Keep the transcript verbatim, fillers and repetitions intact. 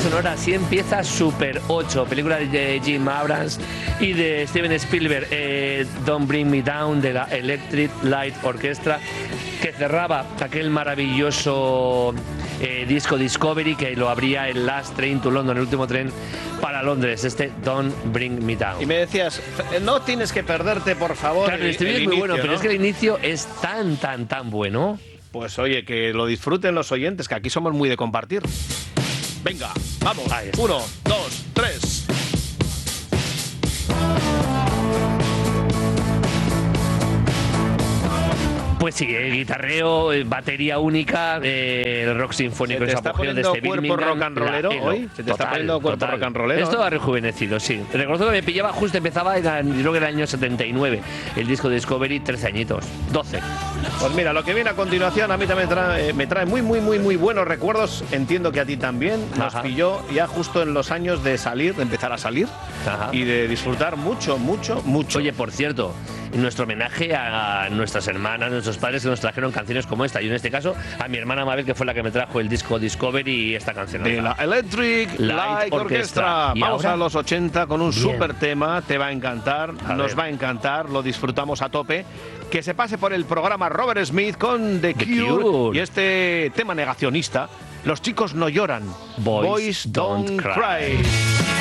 sonora. Así empieza Super ocho, película de Jim Abrams y de Steven Spielberg, eh, Don't Bring Me Down, de la Electric Light Orchestra, que cerraba aquel maravilloso eh, disco Discovery, que lo abría el Last Train to London, el último tren para Londres, este Don't Bring Me Down. Y me decías, no tienes que perderte, por favor. Claro, el estribillo es muy bueno, ¿no? Pero es que el inicio es tan, tan, tan bueno. Pues oye, que lo disfruten los oyentes, que aquí somos muy de compartir. Venga, vamos. Uno, dos, tres. Pues sí, eh, guitarreo, eh, batería única, eh, el rock sinfónico ¿Se te está poniendo cuerpo rock and rollero hoy? ¿Se te está poniendo cuerpo rock and rollero? Esto ha rejuvenecido, sí. Recuerdo que me pillaba, justo empezaba, en, creo que era el año setenta y nueve, el disco Discovery, trece añitos, doce. Pues mira, lo que viene a continuación a mí también me trae, me trae muy, muy, muy, muy buenos recuerdos. Entiendo que a ti también. Nos Ajá. pilló ya justo en los años de salir, de empezar a salir. Ajá. Y de disfrutar mucho, mucho, mucho. Oye, por cierto, en nuestro homenaje a nuestras hermanas, nuestros padres que nos trajeron canciones como esta, y en este caso a mi hermana Mabel, que fue la que me trajo el disco Discovery y esta canción. De la Electric Light, Light Orchestra. Orchestra. Vamos ahora a los ochenta con un bien. Super tema, te va a encantar, a nos ver. va a encantar, lo disfrutamos a tope. Que se pase por el programa Robert Smith con The, The Cure, Cure y este tema negacionista, Los chicos no lloran, Boys, Boys don't, don't cry. cry.